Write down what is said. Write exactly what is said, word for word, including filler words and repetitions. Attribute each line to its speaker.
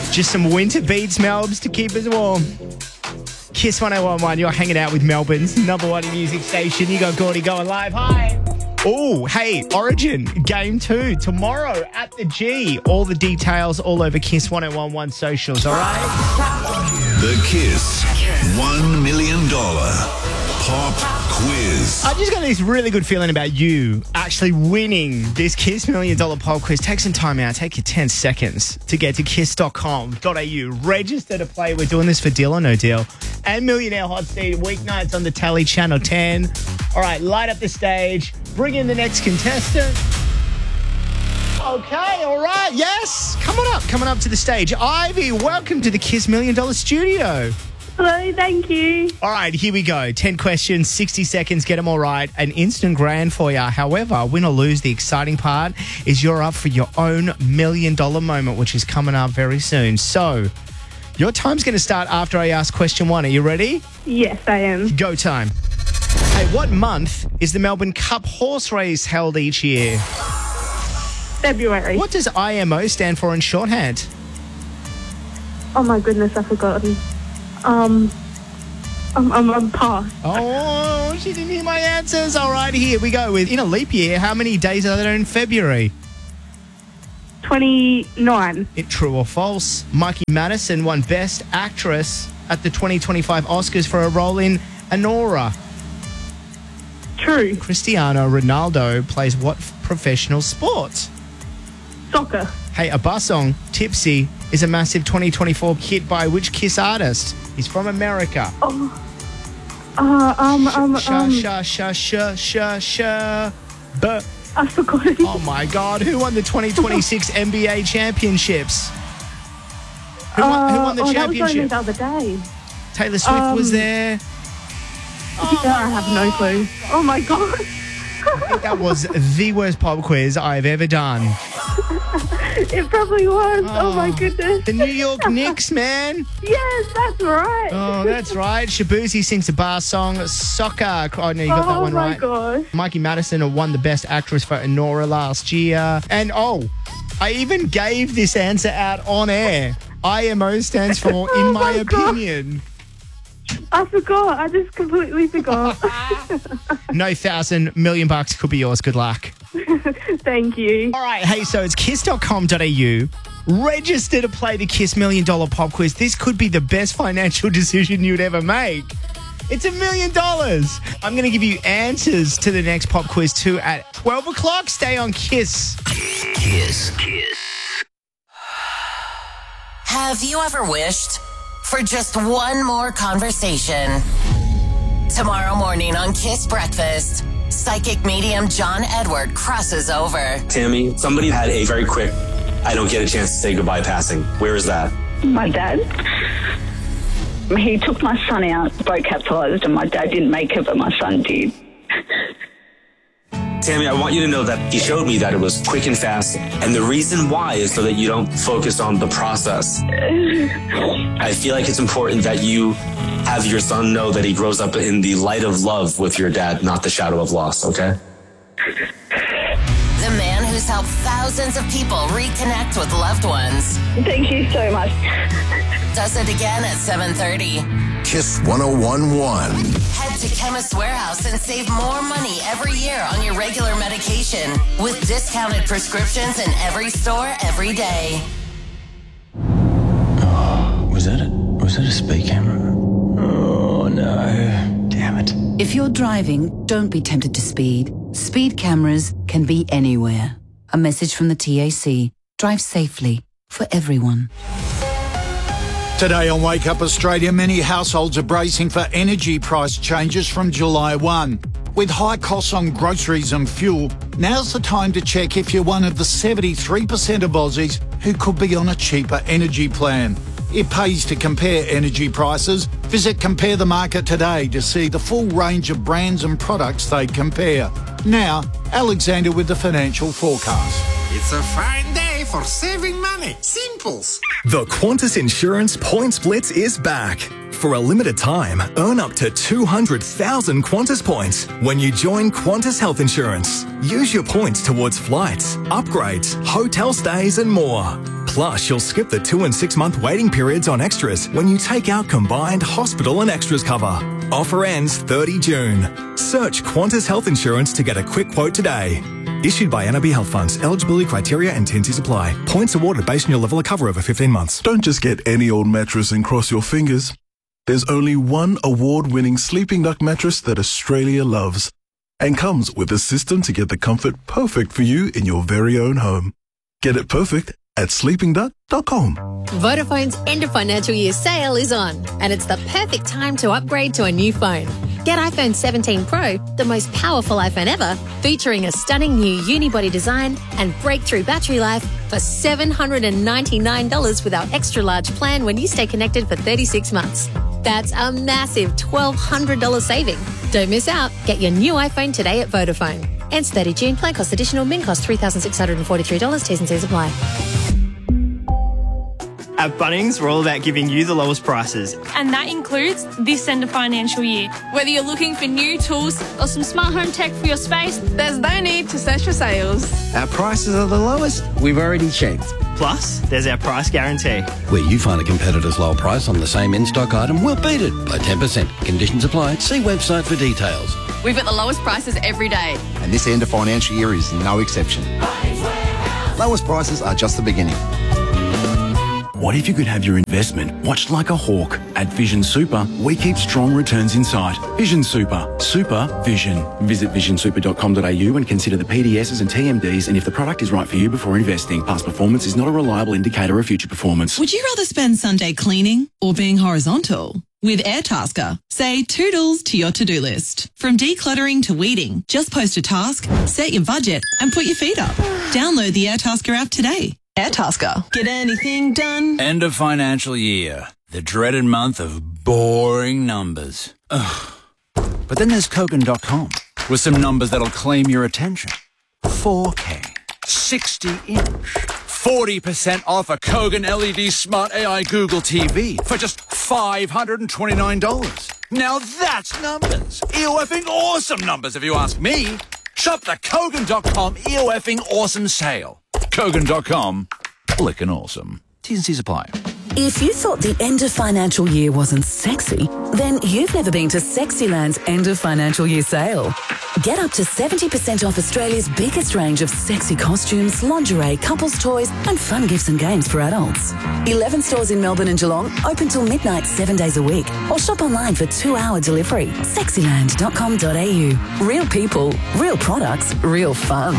Speaker 1: Just some winter beats, Melbs, to keep us warm. Kiss one oh one one, you're hanging out with Melbourne's number one music station. You got Gordy going live. Hi. Oh, hey, Origin, game two, tomorrow at the G. All the details all over Kiss one oh one one socials, all right?
Speaker 2: The Kiss one million dollars Pop Quiz.
Speaker 1: I just got this really good feeling about you actually winning this Kiss Million Dollar Pop Quiz. Take some time out. Take your ten seconds to get to kiss dot com dot a u. Register to play. We're doing this for Deal or No Deal. And Millionaire Hot Seat weeknights on the Tally Channel ten. All right, light up the stage. Bring in the next contestant. Okay, all right. Yes. Come on up. Coming up to the stage. Ivy, welcome to the Kiss Million Dollar Studio.
Speaker 3: Hello, thank you.
Speaker 1: All right, here we go. ten questions, sixty seconds, get them all right. An instant grand for you. However, win or lose, the exciting part is you're up for your own million dollar moment, which is coming up very soon. So, your time's going to start after I ask question one. Are you ready?
Speaker 3: Yes, I am.
Speaker 1: Go time. Hey, what month is the Melbourne Cup horse race held each year?
Speaker 3: February.
Speaker 1: What does I M O stand for in shorthand?
Speaker 3: Oh my goodness, I've forgotten. Um, I'm, I'm, I'm past.
Speaker 1: Oh, she didn't hear my answers. All right, here we go. With in a leap year, how many days are there in February?
Speaker 3: twenty-nine.
Speaker 1: It true or false? Mikey Madison won Best Actress at the twenty twenty-five Oscars for a role in Anora.
Speaker 3: True.
Speaker 1: Cristiano Ronaldo plays what professional sport?
Speaker 3: Soccer.
Speaker 1: Hey, a bus song, Tipsy, is a massive twenty twenty-four hit by which Kiss artist? He's from America.
Speaker 3: Oh. Uh, um, um,
Speaker 1: Sh-
Speaker 3: um.
Speaker 1: Sha, sha, sha, sha, sha, buh.
Speaker 3: I forgot.
Speaker 1: Oh, my God. Who won the twenty twenty-six N B A championships? Who won, who won the
Speaker 3: uh, oh,
Speaker 1: championship?
Speaker 3: That was only the other day.
Speaker 1: Taylor Swift
Speaker 3: Um,
Speaker 1: was there.
Speaker 3: Oh, yeah, I have no clue. Oh, my God.
Speaker 1: I think that was the worst pop quiz I've ever done.
Speaker 3: It probably was. Oh, my goodness.
Speaker 1: The New York Knicks, man.
Speaker 3: Yes, that's right.
Speaker 1: Oh, that's right. Shabuzi sings a bar song. Soccer. Oh, no, you got that
Speaker 3: Oh,
Speaker 1: one
Speaker 3: my
Speaker 1: right.
Speaker 3: gosh.
Speaker 1: Mikey Madison won the Best Actress for Anora last year. And, oh, I even gave this answer out on air. I M O stands for
Speaker 3: Oh,
Speaker 1: In My,
Speaker 3: my God.
Speaker 1: Opinion.
Speaker 3: I forgot. I just completely forgot.
Speaker 1: No thousand million bucks could be yours. Good luck.
Speaker 3: Thank you.
Speaker 1: All right, hey, so it's kiss dot com dot a u. Register to play the Kiss Million Dollar Pop Quiz. This could be the best financial decision you'd ever make. It's a million dollars. I'm going to give you answers to the next pop quiz too at twelve o'clock. Stay on Kiss.
Speaker 2: Kiss. Kiss.
Speaker 4: Have you ever wished for just one more conversation? Tomorrow morning on Kiss Breakfast, psychic medium John Edward crosses over.
Speaker 5: Tammy, somebody had a very quick, I don't get a chance to say goodbye passing. Where is that?
Speaker 6: My dad. He took my son out, boat capsized, and my dad didn't make it, but my son did.
Speaker 5: Tammy, I want you to know that he showed me that it was quick and fast. And the reason why is so that you don't focus on the process. I feel like it's important that you have your son know that he grows up in the light of love with your dad, not the shadow of loss, okay?
Speaker 4: The man who's helped thousands of people reconnect with loved ones
Speaker 6: Thank you so much.
Speaker 4: does it again at seven thirty.
Speaker 2: Kiss one oh one one.
Speaker 4: Head to Chemist Warehouse and save more money every year on your regular medication with discounted prescriptions in every store every day.
Speaker 7: Was that a, was that a speed camera? Oh, no. Damn it.
Speaker 8: If you're driving, don't be tempted to speed. Speed cameras can be anywhere. A message from the T A C. Drive safely for everyone.
Speaker 9: Today on Wake Up Australia, many households are bracing for energy price changes from July first. With high costs on groceries and fuel, now's the time to check if you're one of the seventy-three percent of Aussies who could be on a cheaper energy plan. It pays to compare energy prices. Visit Compare the Market today to see the full range of brands and products they compare. Now, Alexander with the financial forecast.
Speaker 10: It's a fine day for saving money. Simples.
Speaker 11: The Qantas Insurance Points Blitz is back. For a limited time, earn up to two hundred thousand Qantas points when you join Qantas Health Insurance. Use your points towards flights, upgrades, hotel stays and more. Plus, you'll skip the two and six month waiting periods on extras when you take out combined hospital and extras cover. Offer ends thirtieth of June. Search Qantas Health Insurance to get a quick quote today. Issued by N I B Health Funds. Eligibility criteria and T and Cs apply. Points awarded based on your level of cover over fifteen months.
Speaker 12: Don't just get any old mattress and cross your fingers. There's only one award-winning Sleeping Duck mattress that Australia loves and comes with a system to get the comfort perfect for you in your very own home. Get it perfect at sleeping duck dot com.
Speaker 13: Vodafone's end of financial year sale is on, and it's the perfect time to upgrade to a new phone. Get iPhone seventeen Pro, the most powerful iPhone ever, featuring a stunning new unibody design and breakthrough battery life for seven hundred ninety-nine dollars with our extra large plan when you stay connected for thirty-six months. That's a massive twelve hundred dollars saving. Don't miss out. Get your new iPhone today at Vodafone. Ends thirtieth of June. Plan cost additional. Min cost three thousand six hundred forty-three dollars. T's and C's apply.
Speaker 14: At Bunnings, we're all about giving you the lowest prices.
Speaker 15: And that includes this end of financial year. Whether you're looking for new tools or some smart home tech for your space, there's no need to search for sales.
Speaker 16: Our prices are the lowest we've already checked.
Speaker 14: Plus, there's our price guarantee.
Speaker 17: Where you find a competitor's low price on the same in-stock item, we'll beat it by ten percent. Conditions apply. See website for details.
Speaker 18: We've got the lowest prices every day.
Speaker 19: And this end of financial year is no exception. Lowest prices are just the beginning.
Speaker 20: What if you could have your investment watched like a hawk? At Vision Super, we keep strong returns in sight. Vision Super. Super Vision. Visit vision super dot com dot a u and consider the P D Ss and T M Ds and if the product is right for you before investing. Past performance is not a reliable indicator of future performance.
Speaker 21: Would you rather spend Sunday cleaning or being horizontal? With Airtasker, say toodles to your to-do list. From decluttering to weeding, just post a task, set your budget, and put your feet up. Download the Airtasker app today. Airtasker. Get anything done?
Speaker 22: End of financial year. The dreaded month of boring numbers. Ugh. But then there's Kogan dot com with some numbers that'll claim your attention. four K, sixty inch, forty percent off a Kogan L E D Smart A I Google T V for just five hundred twenty-nine dollars. Now that's numbers. E-O-F-ing awesome numbers if you ask me. Shop the Kogan dot com E-O-F-ing awesome sale. Kogan dot com, flickin' awesome. T's and C's apply.
Speaker 23: If you thought the end of financial year wasn't sexy, then you've never been to Sexyland's end of financial year sale. Get up to seventy percent off Australia's biggest range of sexy costumes, lingerie, couples toys, and fun gifts and games for adults. eleven stores in Melbourne and Geelong, open till midnight seven days a week. Or shop online for two-hour delivery. sexyland dot com dot a u. Real people, real products, real fun.